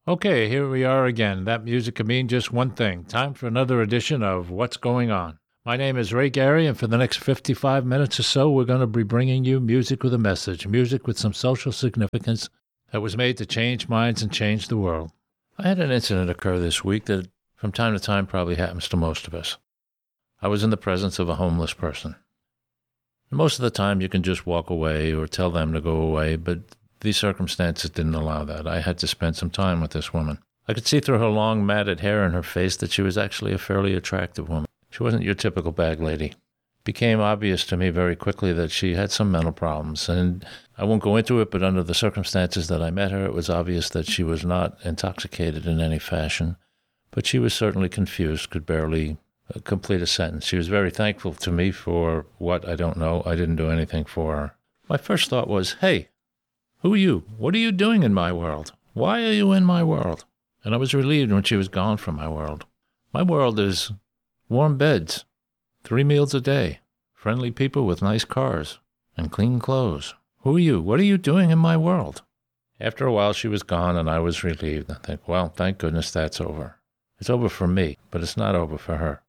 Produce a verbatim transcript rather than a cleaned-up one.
Okay, here we are again. That music can mean just one thing. Time for another edition of What's Going On. My name is Ray Gary, and for the next fifty-five minutes or so, we're going to be bringing you music with a message, music with some social significance that was made to change minds and change the world. I had an incident occur this week that from time to time probably happens to most of us. I was in the presence of a homeless person. Most of the time you can just walk away or tell them to go away, but these circumstances didn't allow that. I had to spend some time with this woman. I could see through her long matted hair and her face that she was actually a fairly attractive woman. She wasn't your typical bag lady. It became obvious to me very quickly that she had some mental problems, and I won't go into it, but under the circumstances that I met her, it was obvious that she was not intoxicated in any fashion, but she was certainly confused, could barely uh, complete a sentence. She was very thankful to me for what, I don't know. I didn't do anything for her. My first thought was, hey, who are you? What are you doing in my world? Why are you in my world? And I was relieved when she was gone from my world. My world is warm beds, three meals a day, friendly people with nice cars, and clean clothes. Who are you? What are you doing in my world? After a while, she was gone, and I was relieved. I think, well, thank goodness that's over. It's over for me, but it's not over for her.